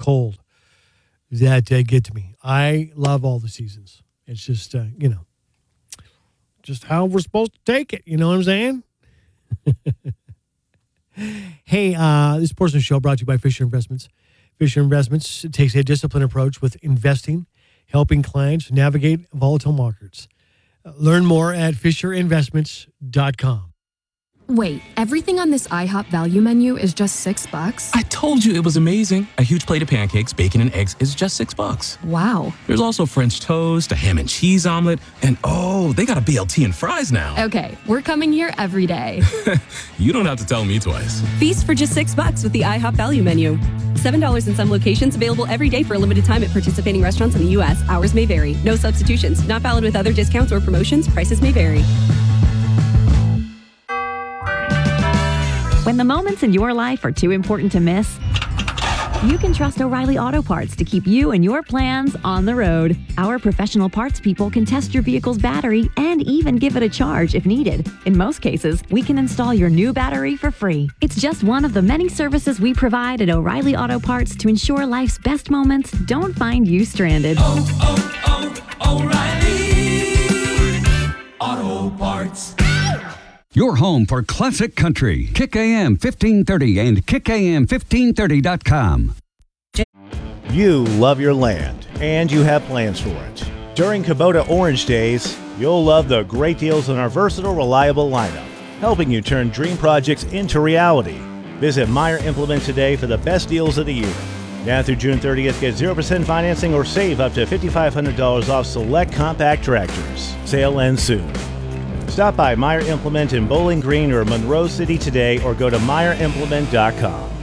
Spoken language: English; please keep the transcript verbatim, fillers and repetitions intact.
cold that uh, get to me. I love all the seasons. It's just, uh, you know, just how we're supposed to take it. You know what I'm saying? Hey, uh, this portion of the show brought to you by Fisher Investments. Fisher Investments takes a disciplined approach with investing, helping clients navigate volatile markets. Uh, learn more at fisher investments dot com. Wait, everything on this IHOP value menu is just six bucks? I told you it was amazing. A huge plate of pancakes, bacon, and eggs is just six bucks. Wow. There's also French toast, a ham and cheese omelet, and oh, they got a B L T and fries now. Okay, we're coming here every day. You don't have to tell me twice. Feast for just six bucks with the IHOP value menu. seven dollars in some locations, available every day for a limited time at participating restaurants in the U S. Hours may vary. No substitutions. Not valid with other discounts or promotions. Prices may vary. When the moments in your life are too important to miss, you can trust O'Reilly Auto Parts to keep you and your plans on the road. Our professional parts people can test your vehicle's battery and even give it a charge if needed. In most cases, we can install your new battery for free. It's just one of the many services we provide at O'Reilly Auto Parts to ensure life's best moments don't find you stranded. Oh, oh, oh, O'Reilly Auto Parts. Your home for classic country. Kick A M fifteen thirty and kick A M fifteen thirty dot com. You love your land, and you have plans for it. During Kubota Orange Days, you'll love the great deals on our versatile, reliable lineup, helping you turn dream projects into reality. Visit Meyer Implement today for the best deals of the year. Now through June thirtieth, get zero percent financing or save up to five thousand five hundred dollars off select compact tractors. Sale ends soon. Stop by Meyer Implement in Bowling Green or Monroe City today or go to meyer implement dot com.